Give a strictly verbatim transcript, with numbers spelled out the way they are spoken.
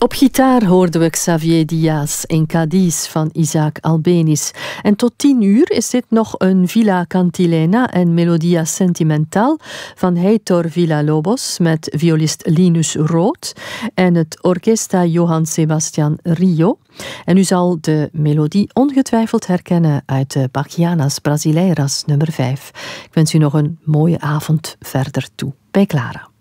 Op gitaar hoorden we Xavier Diaz in Cadiz van Isaac Albéniz. En tot tien uur is dit nog een Villa Cantilena en Melodia Sentimental van Heitor Villa-Lobos met violist Linus Roth en het Orquesta Johann Sebastian Rio. En u zal de melodie ongetwijfeld herkennen uit de Bachianas Brasileiras nummer vijf. Ik wens u nog een mooie avond verder toe bij Clara.